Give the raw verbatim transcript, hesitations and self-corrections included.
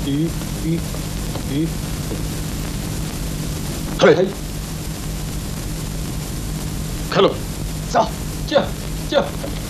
咦咦咦， 嘿， 嘿， 开了， 走，叫叫。